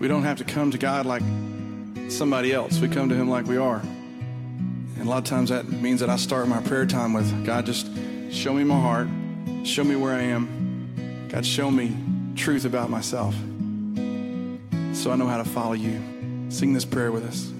We don't have to come to God like somebody else. We come to him like we are. And a lot of times that means that I start my prayer time with, God, just show me my heart. Show me where I am. God, show me truth about myself so I know how to follow you. Sing this prayer with us.